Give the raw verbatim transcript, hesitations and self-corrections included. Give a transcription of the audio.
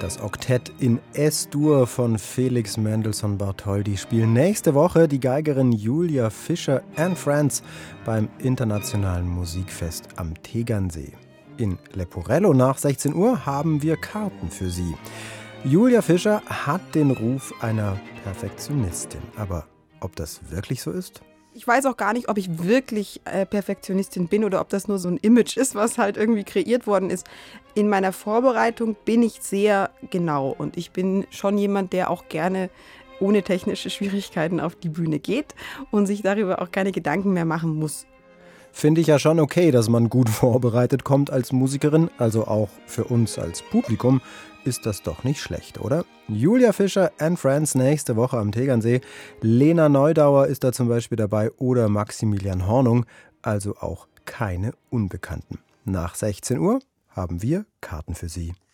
Das Oktett in Es-Dur von Felix Mendelssohn Bartholdy spielen nächste Woche die Geigerin Julia Fischer and Friends beim Internationalen Musikfest am Tegernsee. In Leporello nach sechzehn Uhr haben wir Karten für Sie. Julia Fischer hat den Ruf einer Perfektionistin. Aber ob das wirklich so ist? Ich weiß auch gar nicht, ob ich wirklich äh, Perfektionistin bin oder ob das nur so ein Image ist, was halt irgendwie kreiert worden ist. In meiner Vorbereitung bin ich sehr genau und ich bin schon jemand, der auch gerne ohne technische Schwierigkeiten auf die Bühne geht und sich darüber auch keine Gedanken mehr machen muss. Finde ich ja schon okay, dass man gut vorbereitet kommt als Musikerin, also auch für uns als Publikum ist das doch nicht schlecht, oder? Julia Fischer and Friends nächste Woche am Tegernsee. Lena Neudauer ist da zum Beispiel dabei oder Maximilian Hornung, also auch keine Unbekannten. Nach sechzehn Uhr haben wir Karten für Sie.